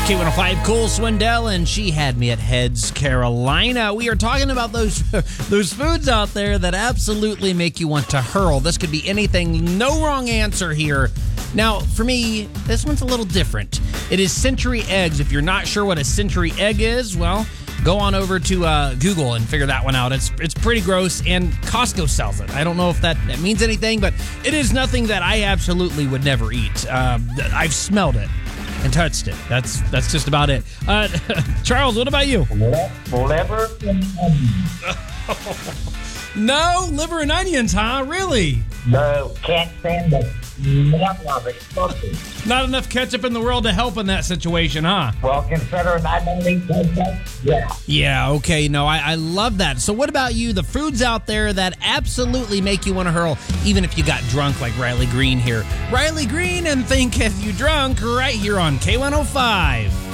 K105, Cole Swindell, and She Had Me at Heads, Carolina. We are talking about those foods out there that absolutely make you want to hurl. This could be anything. No wrong answer here. Now, for me, this one's a little different. It is century eggs. If you're not sure what a century egg is, well, go on over to Google and figure that one out. It's pretty gross, and Costco sells it. I don't know if that means anything, but it is nothing that I absolutely would never eat. I've smelled it and touched it. That's just about it. Charles, what about you? Liver and onions. No, liver and onions, huh? Really? No, can't stand the smell of it. Fucking. Not enough ketchup in the world to help in that situation, huh? Well, considering I don't eat ketchup, yeah. Yeah, okay, no, I love that. So what about you, the foods out there that absolutely make you want to hurl, even if you got drunk like Riley Green here? Riley Green and Think If You Drunk right here on K105.